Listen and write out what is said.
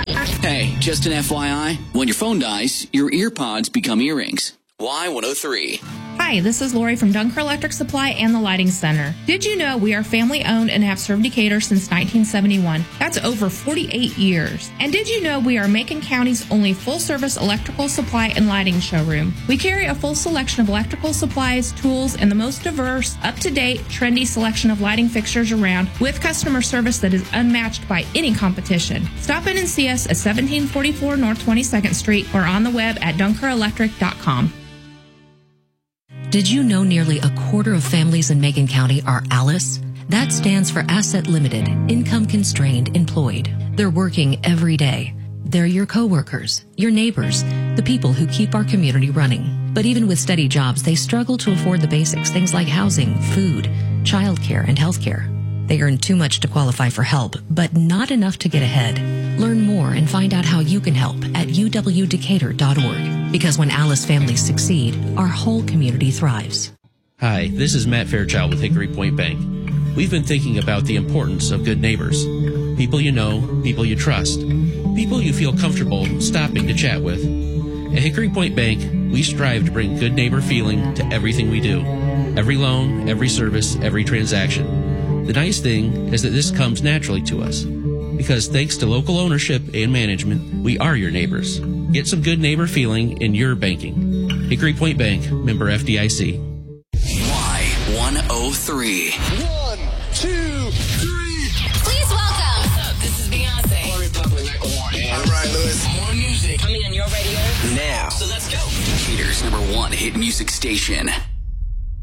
Hey, just an FYI, when your phone dies, your ear pods become earrings. Y103. Hi, this is Lori from Dunker Electric Supply and the Lighting Center. Did you know we are family owned and have served Decatur since 1971? That's over 48 years. And did you know we are Macon County's only full-service electrical supply and lighting showroom? We carry a full selection of electrical supplies, tools, and the most diverse, up-to-date, trendy selection of lighting fixtures around with customer service that is unmatched by any competition. Stop in and see us at 1744 North 22nd Street or on the web at dunkerelectric.com. Did you know nearly a quarter of families in Macon County are ALICE? That stands for Asset Limited, Income Constrained Employed. They're working every day. They're your coworkers, your neighbors, the people who keep our community running. But even with steady jobs, they struggle to afford the basics, things like housing, food, childcare, and healthcare. They earn too much to qualify for help, but not enough to get ahead. Learn more and find out how you can help at uwdecatur.org. Because when ALICE families succeed, our whole community thrives. Hi, this is Matt Fairchild with Hickory Point Bank. We've been thinking about the importance of good neighbors. People you know, people you trust, people you feel comfortable stopping to chat with. At Hickory Point Bank, we strive to bring good neighbor feeling to everything we do. Every loan, every service, every transaction. The nice thing is that this comes naturally to us. Because thanks to local ownership and management, we are your neighbors. Get some good neighbor feeling in your banking. Hickory Point Bank, member FDIC. Y103. 1, 2, 3. Please welcome. What's up? This is Beyonce. All right, Lewis. More music coming on your radio Now. So let's go. Decatur's #1 hit music station.